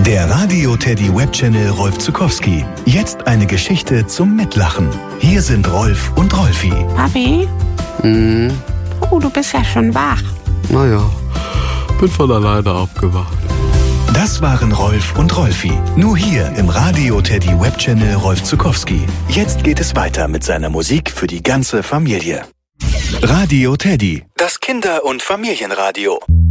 Der Radio Teddy Webchannel Rolf Zuckowski. Jetzt eine Geschichte zum Mitlachen. Hier sind Rolf und Rolfi. Papi? Oh, du bist ja schon wach. Naja, bin von alleine aufgewacht. Das waren Rolf und Rolfi. Nur hier im Radio Teddy Webchannel Rolf Zuckowski. Jetzt geht es weiter mit seiner Musik für die ganze Familie. Radio Teddy, das Kinder- und Familienradio.